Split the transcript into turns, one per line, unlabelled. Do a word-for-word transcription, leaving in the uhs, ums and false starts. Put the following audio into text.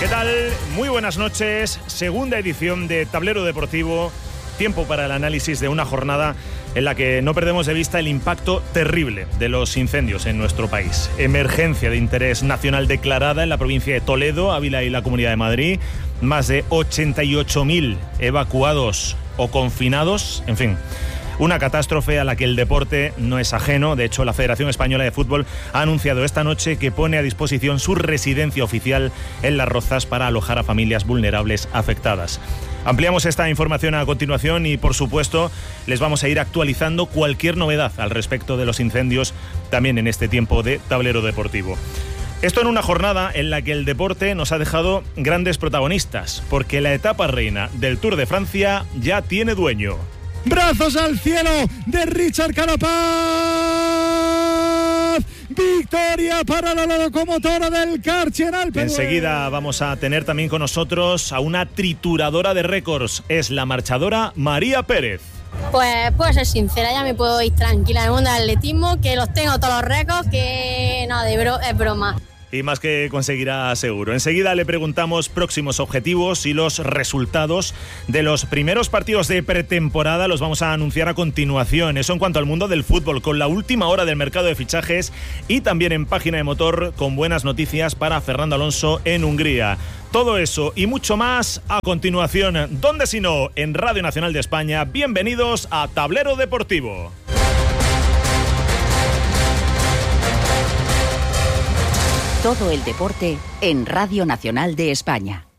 ¿Qué tal? Muy buenas noches. Segunda edición de Tablero Deportivo. Tiempo para el análisis de una jornada en la que no perdemos de vista el impacto terrible de los incendios en nuestro país. Emergencia de interés nacional declarada en la provincia de Toledo, Ávila y la Comunidad de Madrid. Más de ochenta y ocho mil evacuados o confinados. En fin, una catástrofe a la que el deporte no es ajeno. De hecho, la Federación Española de Fútbol ha anunciado esta noche que pone a disposición su residencia oficial en Las Rozas para alojar a familias vulnerables afectadas. Ampliamos esta información a continuación y, por supuesto, les vamos a ir actualizando cualquier novedad al respecto de los incendios también en este tiempo de Tablero Deportivo. Esto en una jornada en la que el deporte nos ha dejado grandes protagonistas, porque la etapa reina del Tour de Francia ya tiene dueño.
Brazos al cielo de Richard Carapaz. Victoria para la locomotora del Carcheral.
Enseguida vamos a tener también con nosotros a una trituradora de récords. Es la marchadora María Pérez.
Pues puedo ser sincera, ya me puedo ir tranquila en el mundo del atletismo, que los tengo todos los récords, que no, de bro, es broma.
Y más que conseguirá seguro. Enseguida le preguntamos próximos objetivos y los resultados de los primeros partidos de pretemporada. Los vamos a anunciar a continuación. Eso en cuanto al mundo del fútbol, con la última hora del mercado de fichajes y también en Página de Motor con buenas noticias para Fernando Alonso en Hungría. Todo eso y mucho más a continuación. ¿Dónde si no? En Radio Nacional de España. Bienvenidos a Tablero Deportivo.
Todo el deporte en Radio Nacional de España.